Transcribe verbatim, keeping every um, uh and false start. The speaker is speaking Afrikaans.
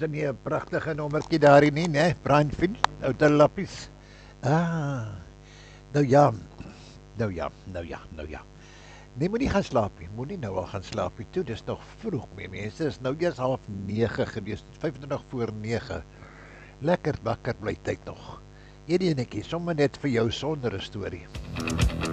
dit nie 'n pragtige nommertjie daarin nie, né? Brian Finch, Oude Lappies. Ah, nou ja, nou ja, nou ja, nou ja. Nee, moenie gaan slaap nie, moenie nou al gaan slaap nie. Toe, dis nog vroeg, my mense. Dis nou eers half nege gewees, vyfentwintig voor nege. Lekker wakker bly tyd nog. Hierdie enetjie, sommer net vir jou sonder 'n storie.